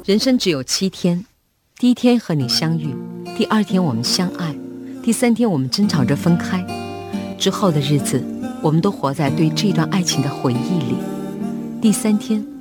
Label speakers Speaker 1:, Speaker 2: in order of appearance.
Speaker 1: 人生只有7天，第1天和你相遇，第2天我们相爱，第3天我们争吵着分开，之后的日子我们都活在对这段爱情的回忆里，第3天